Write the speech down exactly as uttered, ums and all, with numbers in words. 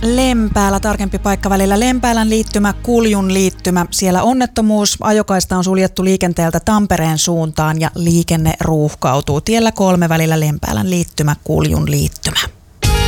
Lempäällä, tarkempi paikka välillä Lempäälän liittymä, Kuljun liittymä. Siellä onnettomuus, ajokaista on suljettu liikenteeltä Tampereen suuntaan ja liikenne ruuhkautuu. Tiellä kolme välillä Lempäälän liittymä, Kuljun liittymä.